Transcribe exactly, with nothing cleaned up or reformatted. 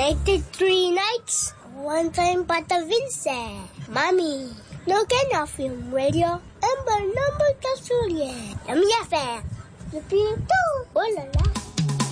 ninety-three nights, one time Pata Vincent. Mami, no can film radio, number number Kasulia. Yum Yafa. The people, oh la la.